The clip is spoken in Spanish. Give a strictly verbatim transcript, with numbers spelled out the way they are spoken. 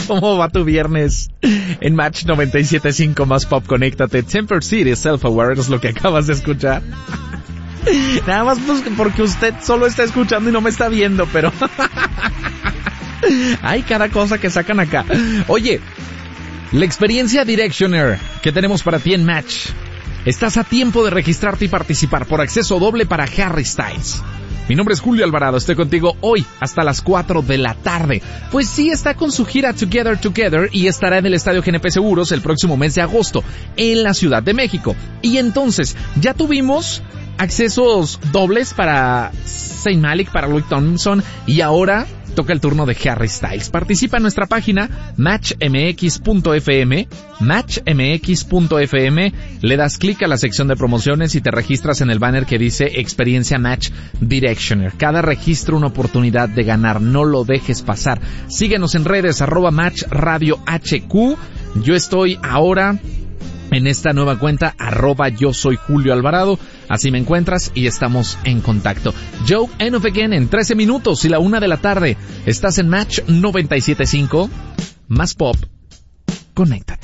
¿Cómo va tu viernes? En Match noventa y siete punto cinco más Pop, conéctate. Temper City, Self-Aware, es lo que acabas de escuchar. Nada más pues porque usted solo está escuchando y no me está viendo, pero... Hay cada cosa que sacan acá. Oye, la experiencia Directioner que tenemos para ti en Match. Estás a tiempo de registrarte y participar por acceso doble para Harry Styles. Mi nombre es Julio Alvarado, estoy contigo hoy hasta las cuatro de la tarde. Pues sí, está con su gira Together Together y estará en el Estadio G N P Seguros el próximo mes de agosto en la Ciudad de México. Y entonces, ya tuvimos accesos dobles para Saint Malik, para Louis Thompson y ahora toca el turno de Harry Styles. Participa en nuestra página match m x punto f m, match m x punto f m, le das clic a la sección de promociones y te registras en el banner que dice Experiencia Match Directioner. Cada registro una oportunidad de ganar, no lo dejes pasar. Síguenos en redes, arroba Match Radio H Q. Yo estoy ahora en esta nueva cuenta, arroba yo soy Julio Alvarado. Así me encuentras y estamos en contacto. Joe End of Again en trece minutos y la una de la tarde. Estás en Match noventa y siete punto cinco. Más Pop. Conéctate.